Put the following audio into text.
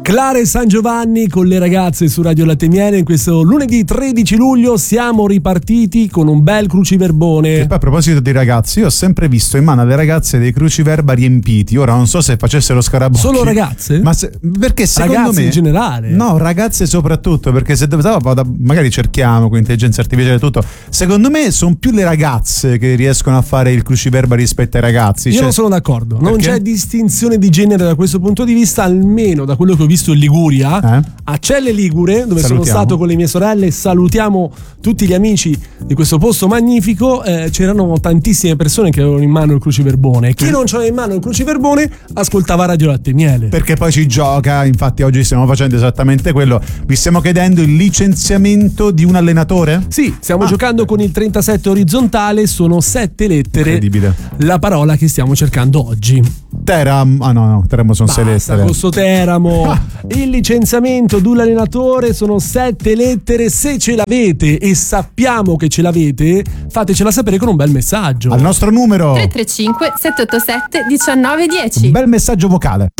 Clara e San Giovanni con le ragazze su Radio Latte e Miele. In questo lunedì 13 luglio siamo ripartiti con un bel cruciverbone. E poi a proposito dei ragazzi, io ho sempre visto in mano alle ragazze dei cruciverba riempiti. Ora non so se facessero scarabocchi. Solo ragazze? Ma perché secondo ragazze me in generale? No, ragazze soprattutto, perché se magari cerchiamo con intelligenza artificiale e tutto. Secondo me sono più le ragazze che riescono a fare il cruciverba rispetto ai ragazzi. Io non sono d'accordo. Perché? Non c'è distinzione di genere da questo punto di vista, almeno da quello che ho visto in Liguria, a Celle Ligure, dove sono stato con le mie sorelle. Salutiamo tutti gli amici di questo posto magnifico. C'erano tantissime persone che avevano in mano il cruciverbone. Chi non c'aveva in mano il cruciverbone ascoltava Radio Latte e Miele. Perché poi ci gioca, infatti oggi stiamo facendo esattamente quello. Vi stiamo chiedendo il licenziamento di un allenatore? Sì, stiamo giocando con il 37 orizzontale, sono 7 lettere. Incredibile. La parola che stiamo cercando oggi. Teramo sono 6 lettere. Con sto Teramo. Il licenziamento di un allenatore sono 7 lettere. Se ce l'avete e sappiamo che ce l'avete, fatecela sapere con un bel messaggio al nostro numero 335 787 1910. un bel messaggio vocale.